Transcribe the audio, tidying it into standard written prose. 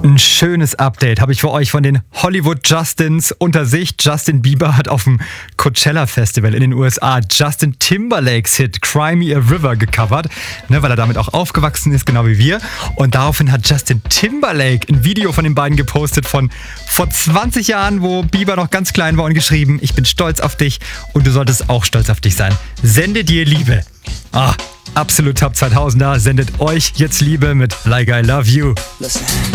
Ein schönes Update habe ich für euch von den Hollywood Justins unter sich. Justin Bieber hat auf dem Coachella Festival in den USA Justin Timberlakes Hit Cry Me a River gecovert, weil er damit auch aufgewachsen ist, genau wie wir. Und daraufhin hat Justin Timberlake ein Video von den beiden gepostet von vor 20 Jahren, wo Bieber noch ganz klein war, und geschrieben: Ich bin stolz auf dich und du solltest auch stolz auf dich sein. Sende dir Liebe. Absolut Top 2000er sendet euch jetzt Liebe mit Like I Love You. Listen.